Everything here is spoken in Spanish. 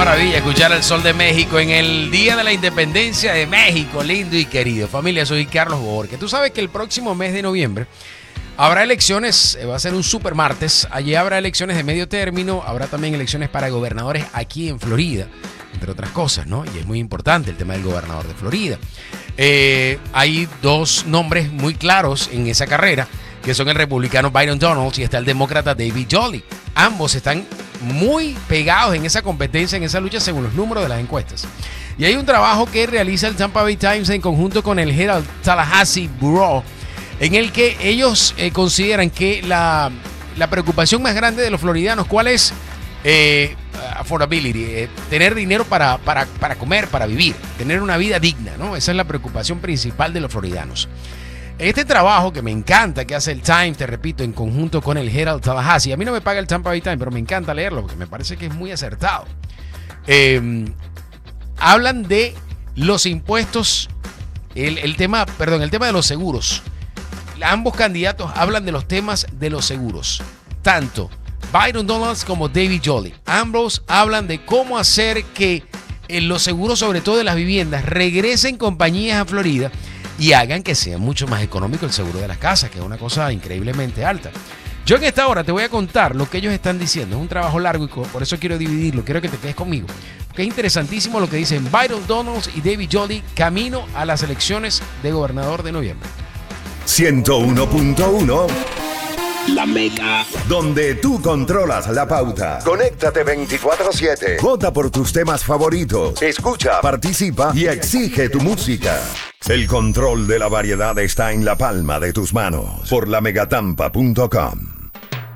maravilla escuchar el sol de México en el Día de la Independencia de México, lindo y querido. Familia, soy Carlos Borges. Tú sabes que el próximo mes de noviembre habrá elecciones, va a ser un super martes. Allí habrá elecciones de medio término, habrá también elecciones para gobernadores aquí en Florida, entre otras cosas, ¿no? Y es muy importante el tema del gobernador de Florida. Hay dos nombres muy claros en esa carrera, que son el republicano Byron Donalds y está el demócrata David Jolly. Ambos están muy pegados en esa competencia, en esa lucha, según los números de las encuestas. Y hay un trabajo que realiza el Tampa Bay Times en conjunto con el Herald Tallahassee Bureau, en el que ellos consideran que la preocupación más grande de los floridianos, ¿cuál es? Affordability, tener dinero para comer, para vivir, tener una vida digna, ¿no? Esa es la preocupación principal de los floridianos. Este trabajo que me encanta, que hace el Times, te repito, en conjunto con el Herald Tallahassee, a mí no me paga el Tampa Bay Times, pero me encanta leerlo porque me parece que es muy acertado. Hablan de los impuestos, el tema de los seguros. Ambos candidatos hablan de los temas de los seguros, tanto Byron Donalds como David Jolly. Ambos hablan de cómo hacer que los seguros, sobre todo de las viviendas, regresen compañías a Florida y hagan que sea mucho más económico el seguro de las casas, que es una cosa increíblemente alta. Yo en esta hora te voy a contar lo que ellos están diciendo. Es un trabajo largo y por eso quiero dividirlo. Quiero que te quedes conmigo, porque es interesantísimo lo que dicen Byron Donalds y David Jolly camino a las elecciones de gobernador de noviembre. 101.1 La Mega, donde tú controlas la pauta. Conéctate 24/7. Vota por tus temas favoritos. Escucha, participa y exige tu música. El control de la variedad está en la palma de tus manos. Por lamegatampa.com.